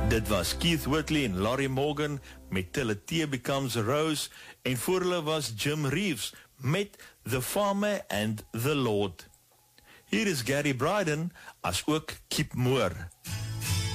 Dit was Keith Whitley en Laurie Morgan met Till a Tear Becomes a Rose, en voor hulle was Jim Reeves met The Farmer and the Lord. Hier is Gary Bryden as ook Keep Moore.